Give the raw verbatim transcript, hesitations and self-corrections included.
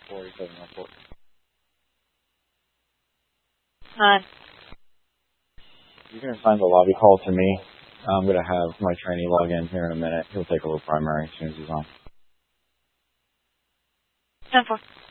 forty-seven one four. Hi. You can assign the lobby call to me. I'm going to have my trainee log in here in a minute. He'll take over primary as soon as he's on. ten four.